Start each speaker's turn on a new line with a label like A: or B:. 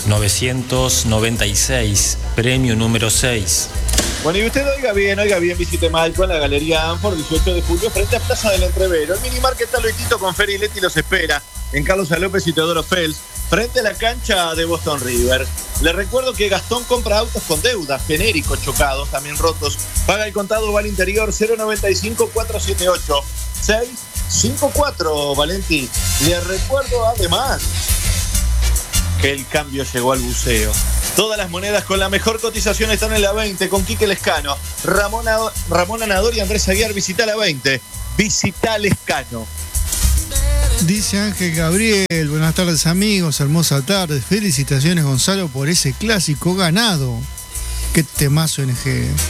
A: 996, premio número 6.
B: Bueno, y usted oiga bien, visite Malco en la Galería Anfor, 18 de julio, frente a Plaza del Entrevero. El minimarket Taluitito con Feri Leti los espera en Carlos A. López y Teodoro Fels, frente a la cancha de Boston River. Les recuerdo que Gastón compra autos con deuda, genéricos, chocados, también rotos. Paga el contado o al interior 095-478-654, Valenti. Les recuerdo además que el cambio llegó al buceo. Todas las monedas con la mejor cotización están en la 20 con Quique Lescano, Ramón Anador y Andrés Aguiar. Visita la 20. Visita Lescano.
C: Dice Ángel Gabriel, buenas tardes amigos, hermosa tarde. Felicitaciones Gonzalo por ese clásico ganado. Qué temazo NG.